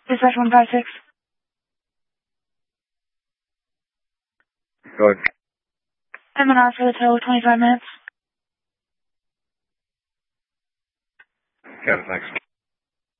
Dispatch 156. Go ahead. I'm on for the total 25 minutes. Got it, thanks.